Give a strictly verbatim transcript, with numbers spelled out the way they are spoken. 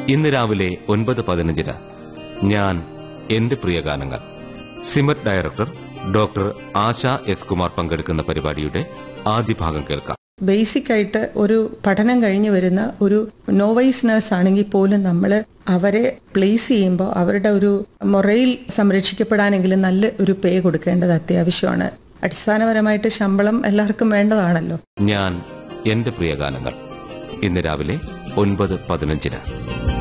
ഇന്ന് രാവിലെ ഒൻപത് പതിനഞ്ചിന് ഞാൻ എന്റെ പ്രിയ ഗാനങ്ങൾ സിമറ്റ് ഡയറക്ടർ ഡോക്ടർ ആശ എസ് കുമാർ പങ്കെടുക്കുന്ന പരിപാടിയുടെ ആദ്യ ഭാഗം കേൾക്കാം. ബേസിക് ആയിട്ട് ഒരു പഠനം കഴിഞ്ഞു വരുന്ന ഒരു നോവൈസ് നഴ്സ് ആണെങ്കിൽ പോലും നമ്മൾ അവരെ പ്ലേസ് ചെയ്യുമ്പോൾ അവരുടെ ഒരു മൊറയിൽ സംരക്ഷിക്കപ്പെടാനെങ്കിലും നല്ല ഒരു പേ കൊടുക്കേണ്ടത് അത്യാവശ്യമാണ്. അടിസ്ഥാനപരമായിട്ട് ശമ്പളം എല്ലാവർക്കും വേണ്ടതാണല്ലോ. ഞാൻ എന്റെ പ്രിയ ഗാനങ്ങൾ ഇന്ന് രാവിലെ ഒൻപത് പതിനഞ്ചിന്.